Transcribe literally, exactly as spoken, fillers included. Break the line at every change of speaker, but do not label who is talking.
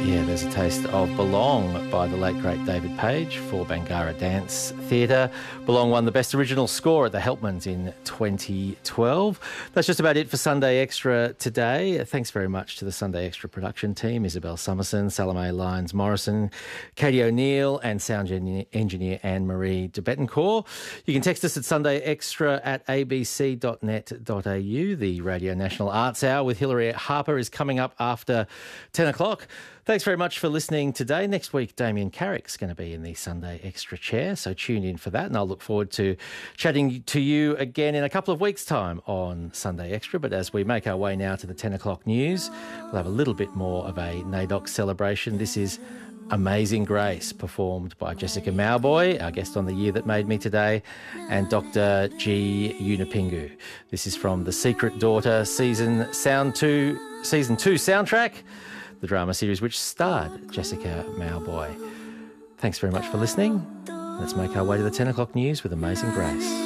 Yeah, there's a taste of Belong by the late, great David Page for Bangarra Dance Theatre. Belong won the Best Original Score at the Helpmans in twenty twelve. That's just about it for Sunday Extra today. Thanks very much to the Sunday Extra production team, Isabel Summerson, Salome Lyons Morrison, Katie O'Neill and sound engineer Anne-Marie de Betancourt. You can text us at Sunday Extra at a b c dot net dot a u. The Radio National Arts Hour with Hilary Harper is coming up after ten o'clock. Thanks very much for listening today. Next week, Damien Carrick's going to be in the Sunday Extra chair, so tune in for that, and I'll look forward to chatting to you again in a couple of weeks' time on Sunday Extra. But as we make our way now to the ten o'clock news, we'll have a little bit more of a NAIDOC celebration. This is Amazing Grace, performed by Jessica Mauboy, our guest on The Year That Made Me today, and Doctor G. Unipingu. This is from The Secret Daughter season sound two, season two soundtrack, the drama series which starred Jessica Mauboy. Thanks very much for listening. Let's make our way to the ten o'clock news with Amazing Grace.